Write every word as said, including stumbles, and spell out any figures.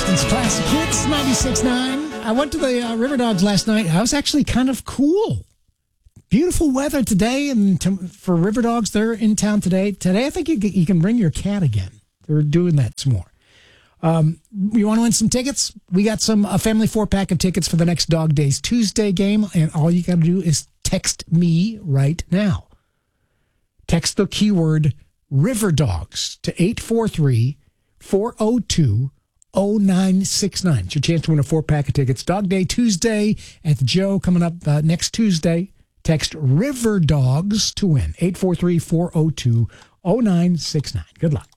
Houston's Classic Hits, ninety-six point nine. I went to the uh, River Dogs last night. I was actually kind of cool. Beautiful weather today, and to, for River Dogs, they're in town today. Today, I think you, you can bring your cat again. They're doing that some more. Um, you want to win some tickets? We got some a family four-pack of tickets for the next Dog Days Tuesday game, and all you got to do is text me right now. Text the keyword River Dogs to eight four three, four oh two, oh nine six nine. It's your chance to win a four-pack of tickets. Dog Day Tuesday at the Joe coming up uh, next Tuesday. Text River Dogs to win. eight four three, four oh two, oh nine six nine. Good luck.